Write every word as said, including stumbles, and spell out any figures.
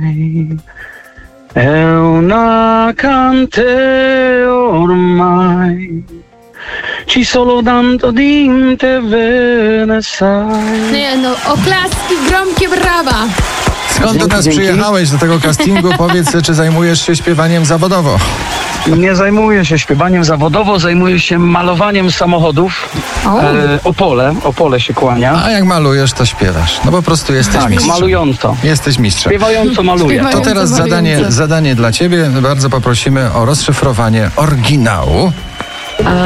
ormai è una cante ormai, ci solo tanto di in te ve ne sai. Nie no, oklaski, gromkie brawa. Skąd do Dzięki, nas dzięki. przyjechałeś do tego castingu? Powiedz, czy zajmujesz się śpiewaniem zawodowo? Nie zajmuję się śpiewaniem zawodowo, zajmuję się malowaniem samochodów. O. E, Opole, Opole się kłania. A jak malujesz, to śpiewasz. No po prostu jesteś Tak, mistrzem. malująco. Jesteś mistrzem. Śpiewająco maluję. Śpiewająco. To teraz Malujące. zadanie, zadanie dla ciebie. Bardzo poprosimy o rozszyfrowanie oryginału.